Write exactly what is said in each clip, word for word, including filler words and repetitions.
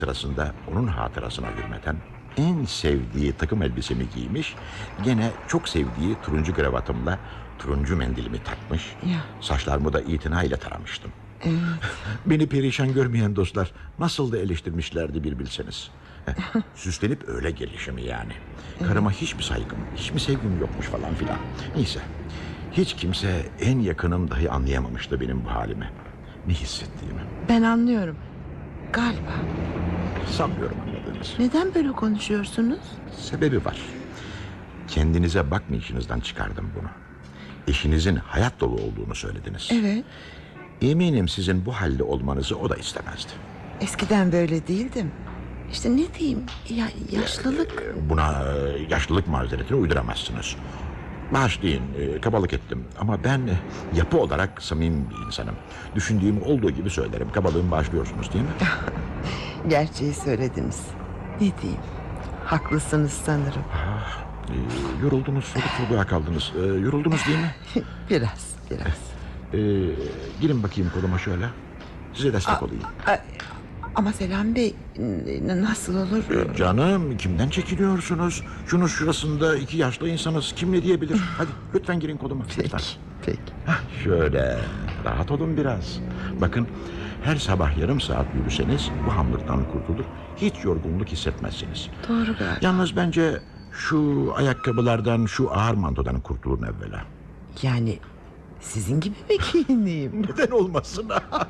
sırasında onun hatırasına hürmeten en sevdiği takım elbisemi giymiş, gene çok sevdiği turuncu kravatımla turuncu mendilimi takmış, Ya. saçlarımı da itinayla taramıştım. Evet. Beni perişan görmeyen dostlar nasıl da eleştirmişlerdi bir bilseniz. Heh, süslenip öyle gelişimi yani. Karıma hiçbir saygım, hiçbir sevgim yokmuş falan filan. Neyse, hiç kimse en yakınım dahi anlayamamıştı benim bu halimi. Ne hissettiğimi. Ben anlıyorum. Galiba. Sanmıyorum anladınız. Neden böyle konuşuyorsunuz? Sebebi var. Kendinize bakmayışınızdan çıkardım bunu. Eşinizin hayat dolu olduğunu söylediniz. Evet. Eminim sizin bu halde olmanızı o da istemezdi. Eskiden böyle değildim. İşte ne diyeyim? Ya, yaşlılık. Buna e, yaşlılık mazeretini uyduramazsınız. Bağışlayın, e, kabalık ettim. Ama ben e, yapı olarak samimi bir insanım. Düşündüğüm olduğu gibi söylerim. Kabalığımı bağışlıyorsunuz değil mi? Gerçeği söylediniz. Ne diyeyim? Haklısınız sanırım. Ah, e, yoruldunuz, soluk soluğa kaldınız. E, yoruldunuz değil mi? Biraz, biraz. E, girin bakayım koluma şöyle. Size destek olayım. A- Ama Selam Bey, n- nasıl olur? E, canım, kimden çekiliyorsunuz? Şunun şurasında iki yaşlı insanız. Kim ne diyebilir? Hadi lütfen girin koluma. Peki, Lütfen. peki. Hah, şöyle rahat olun biraz. Bakın, her sabah yarım saat yürüseniz bu hamlıktan kurtulur, hiç yorgunluk hissetmezsiniz. Doğru galiba. Yalnız bence şu ayakkabılardan, şu ağır mantodan kurtulun evvela. Yani sizin gibi mi giyineyim? Neden olmasın?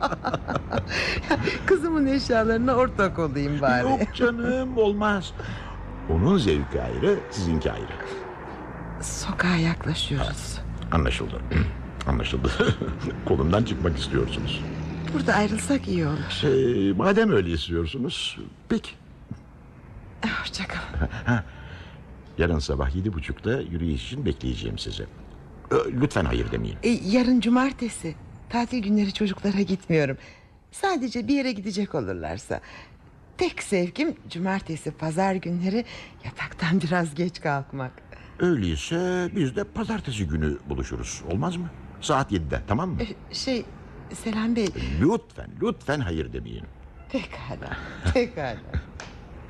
Kızımın eşyalarına ortak olayım bari. Yok canım, olmaz. Onun zevki ayrı, sizinki ayrı. Sokağa yaklaşıyoruz. Anlaşıldı. Anlaşıldı. Kolumdan çıkmak istiyorsunuz. Burada ayrılsak iyi olur. Ee, madem öyle istiyorsunuz, peki. Hoşçakalın. Yarın sabah yedi buçukta yürüyüş için bekleyeceğim sizi. Ö, Lütfen hayır demeyin. E, yarın cumartesi. Tatil günleri çocuklara gitmiyorum. Sadece bir yere gidecek olurlarsa. Tek sevkim cumartesi, pazar günleri yataktan biraz geç kalkmak. Öyleyse biz de pazartesi günü buluşuruz. Olmaz mı? Saat yedide, tamam mı? E, şey Selam Bey. Lütfen, lütfen hayır demeyin. Pekala, pekala.